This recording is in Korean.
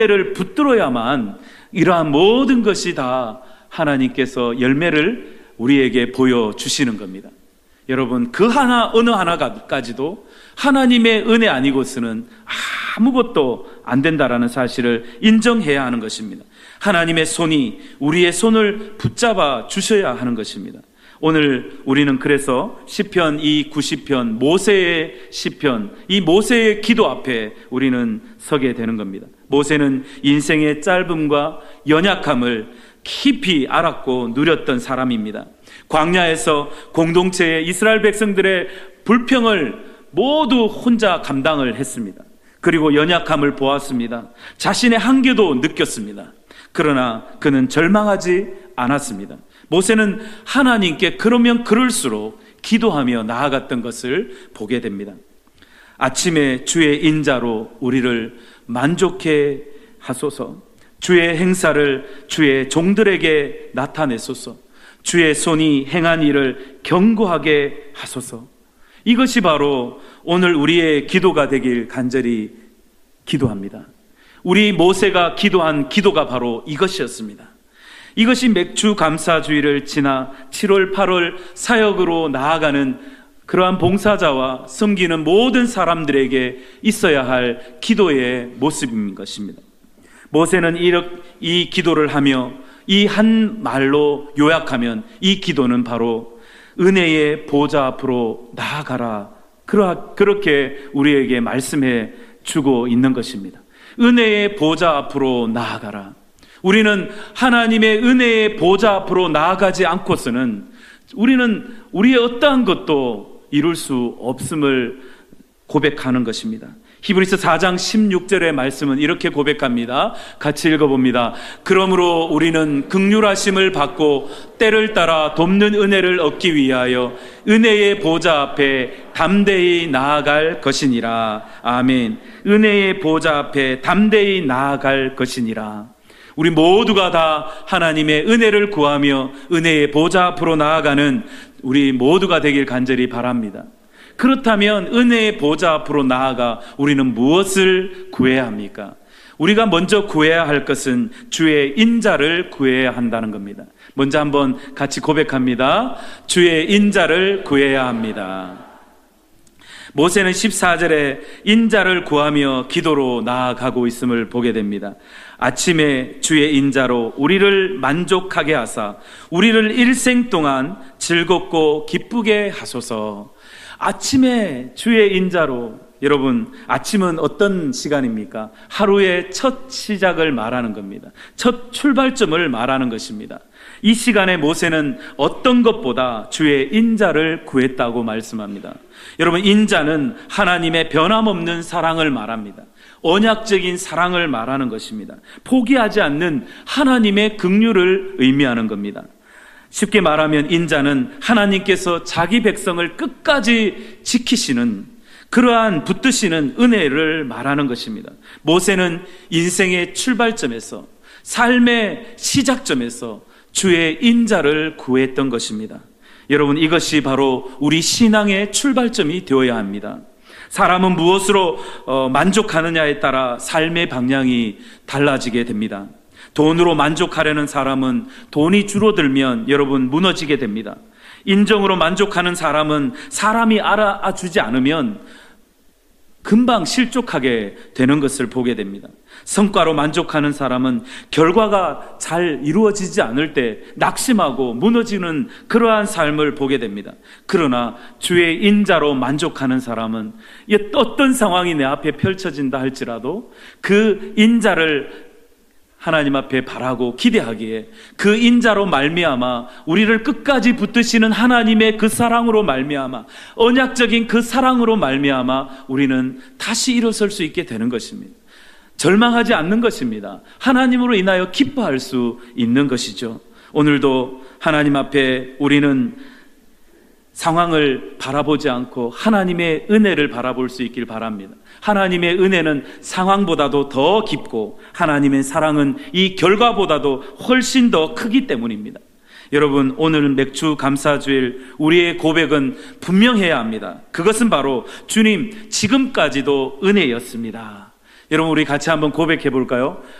를 붙들어야만 이러한 모든 것이 다 하나님께서 열매를 우리에게 보여주시는 겁니다. 여러분, 그 어느 하나까지도 하나님의 은혜 아니고서는 아무것도 안 된다라는 사실을 인정해야 하는 것입니다. 하나님의 손이 우리의 손을 붙잡아 주셔야 하는 것입니다. 오늘 우리는 그래서 시편 이 90편 모세의 시편, 이 모세의 기도 앞에 우리는 서게 되는 겁니다. 모세는 인생의 짧음과 연약함을 깊이 알았고 누렸던 사람입니다. 광야에서 공동체의 이스라엘 백성들의 불평을 모두 혼자 감당을 했습니다. 그리고 연약함을 보았습니다. 자신의 한계도 느꼈습니다. 그러나 그는 절망하지 않았습니다. 모세는 하나님께 그러면 그럴수록 기도하며 나아갔던 것을 보게 됩니다. 아침에 주의 인자로 우리를 만족해 하소서. 주의 행사를 주의 종들에게 나타내소서. 주의 손이 행한 일을 경고하게 하소서. 이것이 바로 오늘 우리의 기도가 되길 간절히 기도합니다. 우리 모세가 기도한 기도가 바로 이것이었습니다. 이것이 맥주 감사주의를 지나 7월, 8월 사역으로 나아가는 그러한 봉사자와 섬기는 모든 사람들에게 있어야 할 기도의 모습인 것입니다. 모세는 이 기도를 하며 이 한 말로 요약하면 이 기도는 바로 은혜의 보좌 앞으로 나아가라, 그렇게 우리에게 말씀해 주고 있는 것입니다. 은혜의 보좌 앞으로 나아가라. 우리는 하나님의 은혜의 보좌 앞으로 나아가지 않고서는 우리는 우리의 어떠한 것도 이룰 수 없음을 고백하는 것입니다. 히브리서 4장 16절의 말씀은 이렇게 고백합니다. 같이 읽어봅니다. 그러므로 우리는 긍휼하심을 받고 때를 따라 돕는 은혜를 얻기 위하여 은혜의 보좌 앞에 담대히 나아갈 것이니라. 아멘. 은혜의 보좌 앞에 담대히 나아갈 것이니라. 우리 모두가 다 하나님의 은혜를 구하며 은혜의 보좌 앞으로 나아가는 우리 모두가 되길 간절히 바랍니다. 그렇다면 은혜의 보좌 앞으로 나아가 우리는 무엇을 구해야 합니까? 우리가 먼저 구해야 할 것은 주의 인자를 구해야 한다는 겁니다. 먼저 한번 같이 고백합니다. 주의 인자를 구해야 합니다. 모세는 14절에 인자를 구하며 기도로 나아가고 있음을 보게 됩니다. 아침에 주의 인자로 우리를 만족하게 하사 우리를 일생 동안 즐겁고 기쁘게 하소서. 아침에 주의 인자로, 여러분, 아침은 어떤 시간입니까? 하루의 첫 시작을 말하는 겁니다. 첫 출발점을 말하는 것입니다. 이 시간에 모세는 어떤 것보다 주의 인자를 구했다고 말씀합니다. 여러분, 인자는 하나님의 변함없는 사랑을 말합니다. 언약적인 사랑을 말하는 것입니다. 포기하지 않는 하나님의 긍휼을 의미하는 겁니다. 쉽게 말하면 인자는 하나님께서 자기 백성을 끝까지 지키시는, 그러한 붙드시는 은혜를 말하는 것입니다. 모세는 인생의 출발점에서, 삶의 시작점에서 주의 인자를 구했던 것입니다. 여러분, 이것이 바로 우리 신앙의 출발점이 되어야 합니다. 사람은 무엇으로 만족하느냐에 따라 삶의 방향이 달라지게 됩니다. 돈으로 만족하려는 사람은 돈이 줄어들면 여러분 무너지게 됩니다. 인정으로 만족하는 사람은 사람이 알아주지 않으면 금방 실족하게 되는 것을 보게 됩니다. 성과로 만족하는 사람은 결과가 잘 이루어지지 않을 때 낙심하고 무너지는 그러한 삶을 보게 됩니다. 그러나 주의 인자로 만족하는 사람은 어떤 상황이 내 앞에 펼쳐진다 할지라도 그 인자를 하나님 앞에 바라고 기대하기에 그 인자로 말미암아 우리를 끝까지 붙드시는 하나님의 그 사랑으로 말미암아, 언약적인 그 사랑으로 말미암아 우리는 다시 일어설 수 있게 되는 것입니다. 절망하지 않는 것입니다. 하나님으로 인하여 기뻐할 수 있는 것이죠. 오늘도 하나님 앞에 우리는 상황을 바라보지 않고 하나님의 은혜를 바라볼 수 있길 바랍니다. 하나님의 은혜는 상황보다도 더 깊고 하나님의 사랑은 이 결과보다도 훨씬 더 크기 때문입니다. 여러분, 오늘 맥주 감사주일 우리의 고백은 분명해야 합니다. 그것은 바로 주님, 지금까지도 은혜였습니다. 여러분, 우리 같이 한번 고백해 볼까요?